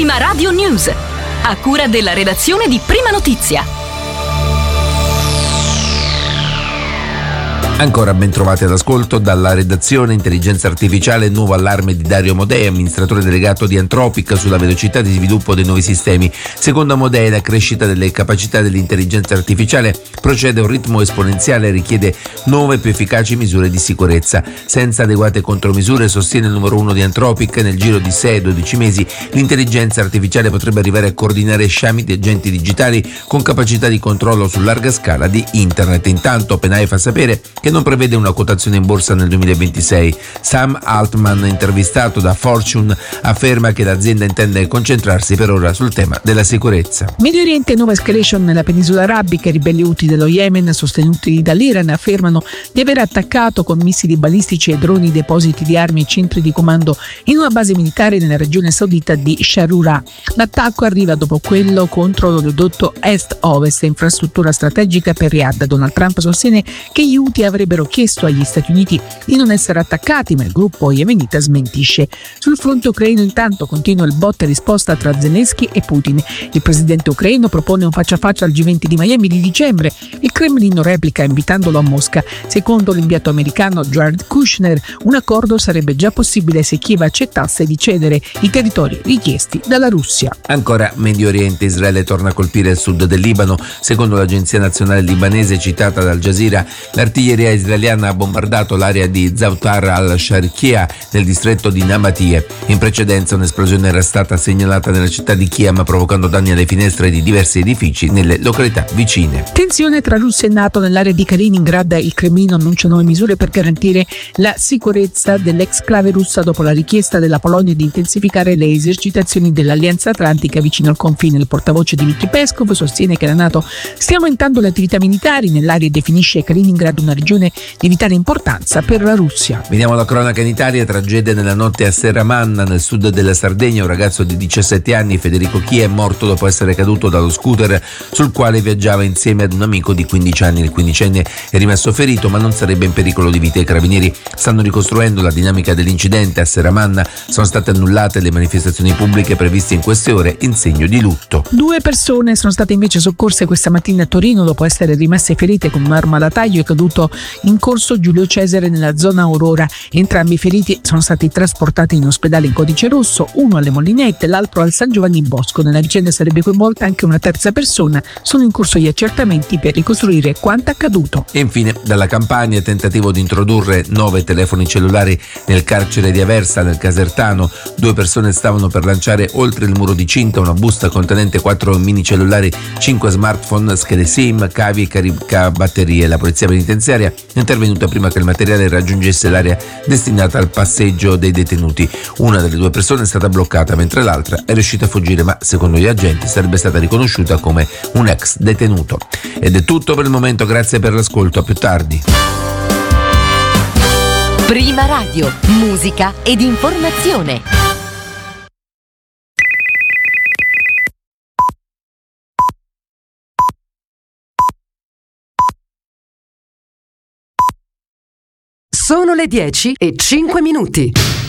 Prima Radio News, a cura della redazione di Prima Notizia. Ancora ben trovati all'ascolto dalla redazione. Intelligenza artificiale, nuovo allarme di Dario Amodei, amministratore delegato di Anthropic, sulla velocità di sviluppo dei nuovi sistemi. Secondo Amodei, la crescita delle capacità dell'intelligenza artificiale procede a un ritmo esponenziale e richiede nuove e più efficaci misure di sicurezza. Senza adeguate contromisure, sostiene il numero uno di Anthropic, nel giro di 6-12 mesi l'intelligenza artificiale potrebbe arrivare a coordinare sciami di agenti digitali con capacità di controllo su larga scala di internet. Intanto OpenAI fa sapere che non prevede una quotazione in borsa nel 2026. Sam Altman, intervistato da Fortune, afferma che l'azienda intende concentrarsi per ora sul tema della sicurezza. Medio Oriente, nuova escalation nella penisola arabica. I ribelli Houthi dello Yemen, sostenuti dall'Iran, affermano di aver attaccato con missili balistici e droni depositi di armi e centri di comando in una base militare nella regione saudita di Sharura. L'attacco arriva dopo quello contro l'oleodotto est-ovest, infrastruttura strategica per Riyadh. Donald Trump sostiene che gli Houthi avrebbero chiesto agli Stati Uniti di non essere attaccati, ma il gruppo yemenita smentisce. Sul fronte ucraino intanto continua il botta e risposta tra Zelensky e Putin. Il presidente ucraino propone un faccia a faccia al G20 di Miami di dicembre. Il Cremlino replica invitandolo a Mosca. Secondo l'inviato americano Jared Kushner, un accordo sarebbe già possibile se Kiev accettasse di cedere i territori richiesti dalla Russia. Ancora Medio Oriente, Israele torna a colpire il sud del Libano. Secondo l'agenzia nazionale libanese citata dal Jazeera, l'artiglieria israeliana ha bombardato l'area di Zautar al-Sharqiya nel distretto di Nabatie. In precedenza un'esplosione era stata segnalata nella città di Kiam, provocando danni alle finestre di diversi edifici nelle località vicine. Tensione tra Russia e NATO nell'area di Kaliningrad. Il Cremlino annuncia nuove misure per garantire la sicurezza dell'exclave russa dopo la richiesta della Polonia di intensificare le esercitazioni dell'Alleanza Atlantica vicino al confine. Il portavoce Dmitry Peskov sostiene che la NATO stia aumentando le attività militari nell'area e definisce Kaliningrad una regione di vitale importanza per la Russia. Veniamo alla cronaca in Italia. Tragedia nella notte a Serramanna, nel sud della Sardegna. Un ragazzo di 17 anni, Federico Chia, è morto dopo essere caduto dallo scooter sul quale viaggiava insieme ad un amico di 15 anni. Il quindicenne è rimasto ferito, ma non sarebbe in pericolo di vita. I carabinieri stanno ricostruendo la dinamica dell'incidente. A Serramanna sono state annullate le manifestazioni pubbliche previste in queste ore in segno di lutto. 2 persone sono state invece soccorse questa mattina a Torino dopo essere rimaste ferite con un'arma da taglio. È caduto in corso Giulio Cesare nella zona Aurora. Entrambi i feriti sono stati trasportati in ospedale in codice rosso, uno alle Molinette, l'altro al San Giovanni Bosco. Nella vicenda sarebbe coinvolta anche una terza persona. Sono in corso gli accertamenti per ricostruire quanto accaduto. E infine dalla Campania, tentativo di introdurre 9 telefoni cellulari nel carcere di Aversa, nel Casertano. 2 persone stavano per lanciare oltre il muro di cinta una busta contenente 4 mini cellulari, 5 smartphone, schede SIM, cavi e caricabatterie. La polizia penitenziaria è intervenuta prima che il materiale raggiungesse l'area destinata al passeggio dei detenuti. Una delle 2 persone è stata bloccata mentre l'altra è riuscita a fuggire, ma secondo gli agenti sarebbe stata riconosciuta come un ex detenuto. Ed è tutto per il momento, grazie per l'ascolto, a più tardi. Prima Radio, musica ed informazione. Sono le 10:05.